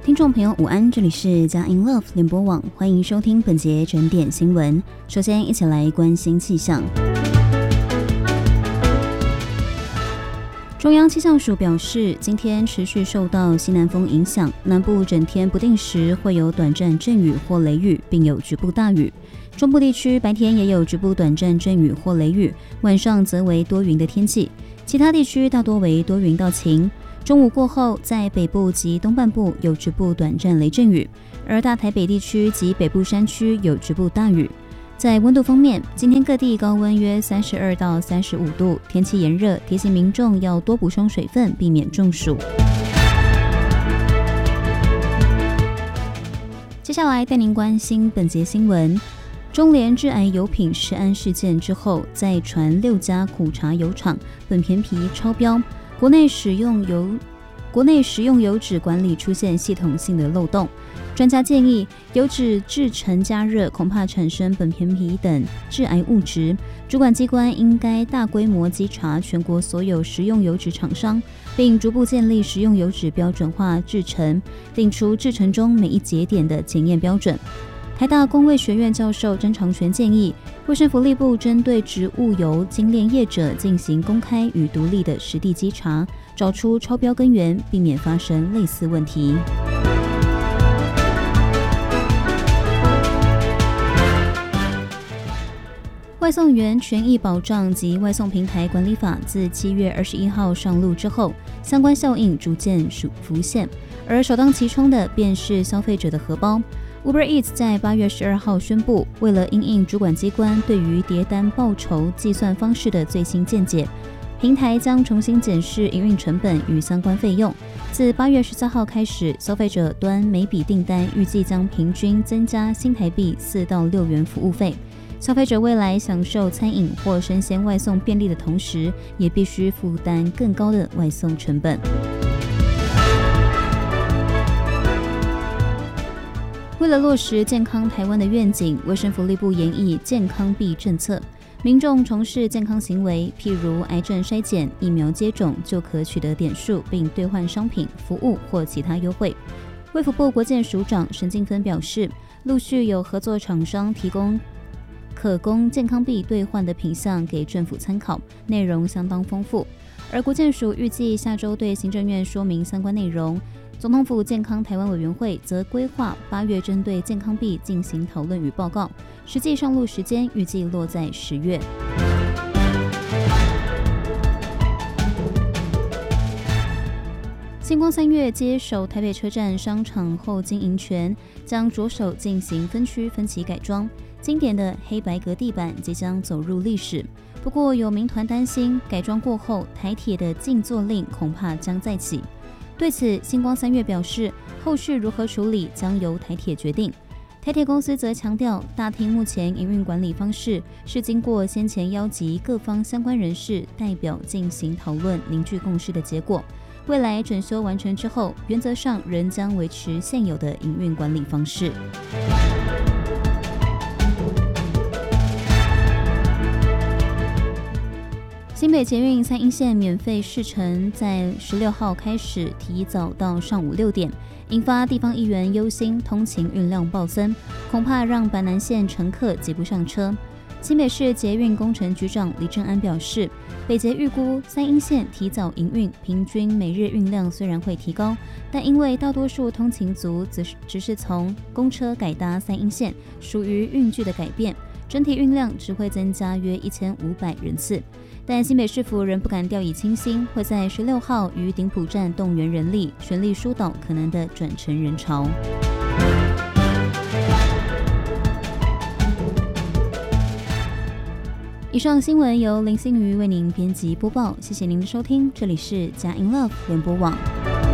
听众朋友午安，这里是佳音 Love 联播网，欢迎收听本节整点新闻。首先一起来关心气象。中央气象署表示，今天持续受到西南风影响，南部整天不定时会有短暂阵雨或雷雨，并有局部大雨。中部地区白天也有局部短暂阵雨或雷雨，晚上则为多云的天气。其他地区大多为多云到晴。中午过后，在北部及东半部有局部短暂雷阵雨，而大台北地区及北部山区有局部大雨。在温度方面，今天各地高温约32到35度，天气炎热，提醒民众要多补充水分，避免中暑。接下来带您关心本节新闻。中联致癌油品食安事件之后，再传6家苦茶油厂苯醃醚超标，国内食用油脂管理出现系统性的漏洞。专家建议，油脂制成加热恐怕产生苯醃醚等致癌物质。主管机关应该大规模稽查全国所有食用油脂厂商，并逐步建立食用油脂标准化制程，定出制程中每一节点的检验标准。台大公卫学院教授詹长全建议，卫生福利部针对植物油精炼业者进行公开与独立的实地稽查，找出超标根源，避免发生类似问题。外送员权益保障及外送平台管理法自7月21号上路之后，相关效应逐渐浮现，而首当其冲的便是消费者的荷包。Uber Eats 在8月12号宣布，为了因应主管机关对于叠单报酬计算方式的最新见解，平台将重新检视营运成本与相关费用。自8月14号开始，消费者端每笔订单预计将平均增加新台币4到6元服务费。消费者未来享受餐饮或生鲜外送便利的同时，也必须负担更高的外送成本。为了落实健康台湾的愿景，卫生福利部研议健康币政策，民众从事健康行为，譬如癌症筛检、疫苗接种，就可取得点数，并兑换商品、服务或其他优惠。卫福部国健署长沈静芬表示，陆续有合作厂商提供可供健康币兑换的品项给政府参考，内容相当丰富。而国健署预计下周对行政院说明相关内容。总统府健康台湾委员会则规划8月针对健康币进行讨论与报告，实际上路时间预计落在10月。星光3月接手台北车站商场后经营权，将着手进行分区分期改装，经典的黑白格地板即将走入历史。不过有民团担心，改装过后台铁的禁坐令恐怕将再起。对此，星光3月表示，后续如何处理将由台铁决定。台铁公司则强调，大厅目前营运管理方式是经过先前邀集各方相关人士代表进行讨论，凝聚共识的结果。未来整修完成之后，原则上仍将维持现有的营运管理方式。新北捷运3鶯线免费试乘在16号开始提早到上午6点，引发地方议员忧心通勤运量暴增，恐怕让板南线乘客挤不上车。新北市捷运工程局长李正安表示，北捷预估3鶯线提早营运，平均每日运量虽然会提高，但因为大多数通勤族只是从公车改搭3鶯线，属于运距的改变，整体运量只会增加约1500人次。但新北市府仍不敢掉以轻心，会在16号于顶埔站动员人力，全力疏导可能的转乘人潮。以上新闻由林心瑜为您编辑播报，谢谢您的收听，这里是佳音 Love 联播网。